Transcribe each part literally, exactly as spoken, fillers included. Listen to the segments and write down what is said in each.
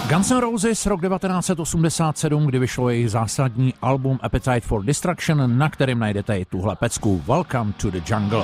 Guns N' Roses, rok devatenáct set osmdesát sedm, kdy vyšlo jejich zásadní album Appetite for Destruction, na kterém najdete i tuhle pecku Welcome to the Jungle.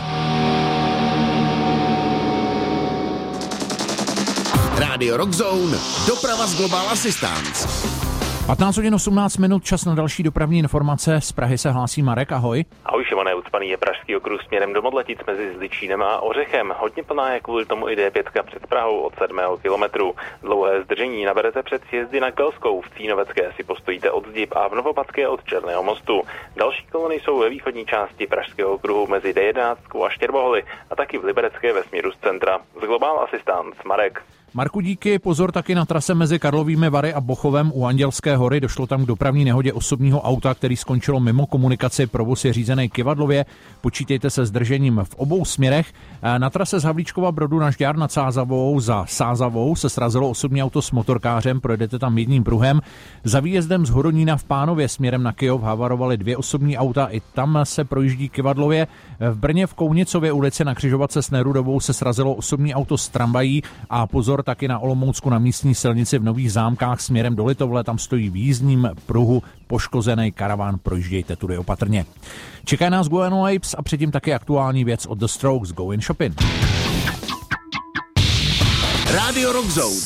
Rádio Rock Zone, doprava z Global Assistance. patnáct hodin osmnáct minut, čas na další dopravní informace. Z Prahy se hlásí Marek, ahoj. Ahoj Šimone, ucpaný je pražský okruh směrem do Modletic mezi Zličínem a Ořechem. Hodně plná je kvůli tomu i D pět před Prahou od sedmého kilometru. Dlouhé zdržení naberete před sjezdy na Kelskou, v Cínovecké si postojíte od Zdib a v Novopadské od Černého mostu. Další kolony jsou ve východní části pražského okruhu mezi D jedenáct a Štěrboholy a taky v Liberecké ve směru z centra. Z Global Assistance Marek. Marku, díky. Pozor taky na trase mezi Karlovými Vary a Bochovem u Andělské hory. Došlo tam k dopravní nehodě osobního auta, který skončilo mimo komunikaci. Provoz je řízený Kyvadlově. Počítejte se zdržením v obou směrech. Na trase z Havlíčkova Brodu na Žďár nad Sázavou za Sázavou se srazilo osobní auto s motorkářem. Projedete tam jedním pruhem. Za výjezdem z Hodonína v Pánově směrem na Kyjov havarovaly dvě osobní auta. I tam se projíždí Kyvadlově. V Brně v Kounicově ulici na křižovatce s Nerudovou se srazilo osobní auto s tramvají a pozor taky na Olomoucku na místní silnici v Nových Zámkách směrem do Litovle, tam stojí v jízdním pruhu poškozený karaván, projíždějte tudy opatrně. Čeká nás Guano Apes a předtím taky aktuální věc od The Strokes, Go in Shopping. Rádio Rock Zone.